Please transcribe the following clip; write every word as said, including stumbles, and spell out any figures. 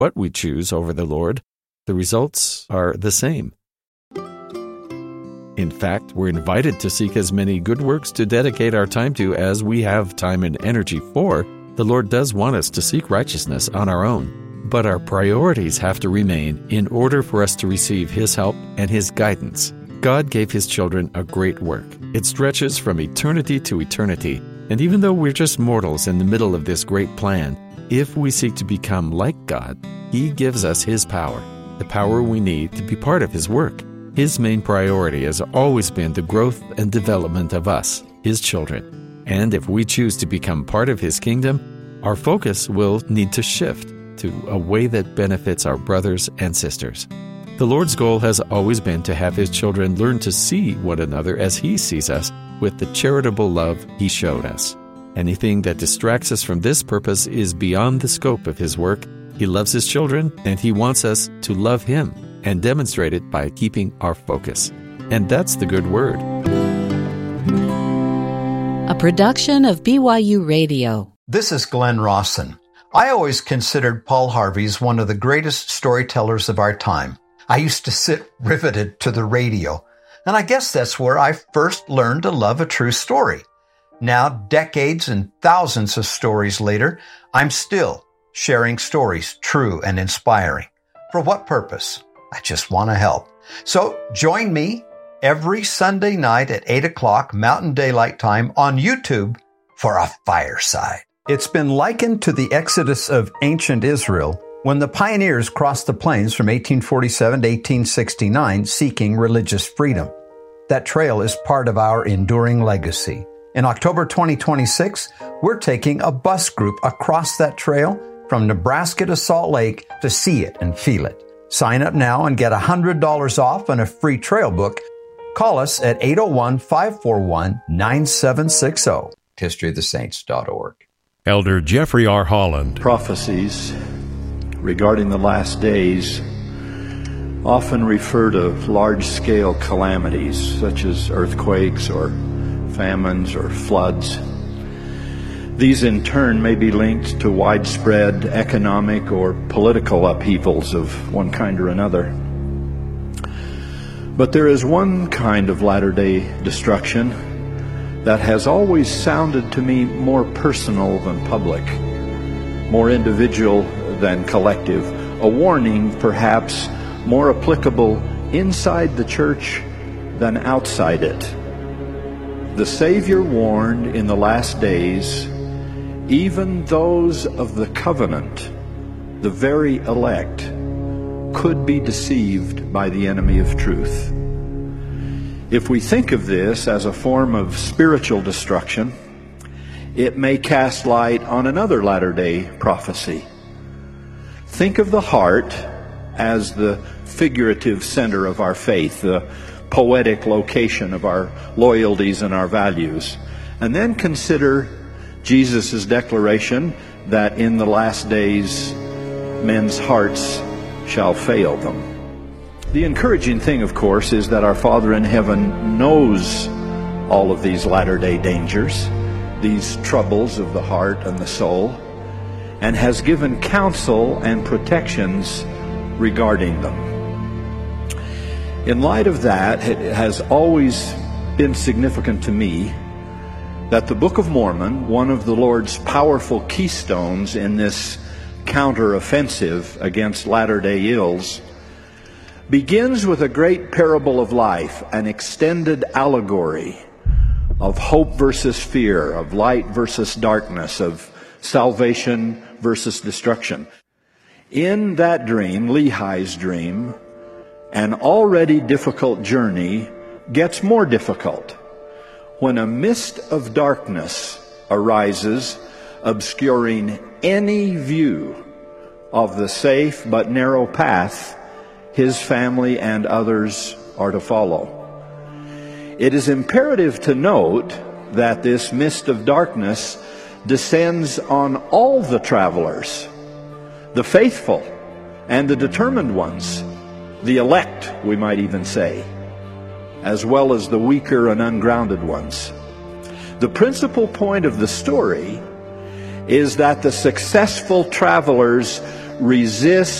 what we choose over the Lord, the results are the same. In fact, we're invited to seek as many good works to dedicate our time to as we have time and energy for. The Lord does want us to seek righteousness on our own, but our priorities have to remain in order for us to receive His help and His guidance. God gave His children a great work. It stretches from eternity to eternity, and even though we're just mortals in the middle of this great plan, if we seek to become like God, He gives us His power, the power we need to be part of His work. His main priority has always been the growth and development of us, His children. And if we choose to become part of His kingdom, our focus will need to shift to a way that benefits our brothers and sisters. The Lord's goal has always been to have His children learn to see one another as He sees us with the charitable love He showed us. Anything that distracts us from this purpose is beyond the scope of His work. He loves His children, and He wants us to love Him and demonstrate it by keeping our focus. And that's the good word. A production of B Y U Radio. This is Glenn Rawson. I always considered Paul Harvey as one of the greatest storytellers of our time. I used to sit riveted to the radio, and I guess that's where I first learned to love a true story. Now, decades and thousands of stories later, I'm still sharing stories true and inspiring. For what purpose? I just want to help. So join me every Sunday night at eight o'clock Mountain Daylight Time on YouTube for a fireside. It's been likened to the exodus of ancient Israel when the pioneers crossed the plains from eighteen forty-seven to eighteen sixty-nine seeking religious freedom. That trail is part of our enduring legacy. In October twenty twenty-six, we're taking a bus group across that trail from Nebraska to Salt Lake to see it and feel it. Sign up now and get one hundred dollars off and a free trail book. Call us at eight oh one, five four one, nine seven six zero. history of the saints dot org. Elder Jeffrey R. Holland. Prophecies regarding the last days often refer to large-scale calamities such as earthquakes or famines or floods. These in turn may be linked to widespread economic or political upheavals of one kind or another. But there is one kind of latter-day destruction that has always sounded to me more personal than public, more individual than collective, a warning perhaps more applicable inside the church than outside it. The Savior warned in the last days, even those of the covenant, the very elect, could be deceived by the enemy of truth. If we think of this as a form of spiritual destruction, it may cast light on another latter-day prophecy. Think of the heart as the figurative center of our faith, the poetic location of our loyalties and our values. And then consider Jesus' declaration that in the last days men's hearts shall fail them. The encouraging thing, of course, is that our Father in heaven knows all of these latter-day dangers, these troubles of the heart and the soul, and has given counsel and protections regarding them. In light of that, it has always been significant to me that the Book of Mormon, one of the Lord's powerful keystones in this counter-offensive against latter-day ills, begins with a great parable of life, an extended allegory of hope versus fear, of light versus darkness, of salvation versus destruction. In that dream, Lehi's dream, an already difficult journey gets more difficult when a mist of darkness arises, obscuring any view of the safe but narrow path his family and others are to follow. It is imperative to note that this mist of darkness descends on all the travelers, the faithful and the determined ones, the elect, we might even say, as well as the weaker and ungrounded ones. The principal point of the story is that the successful travelers resist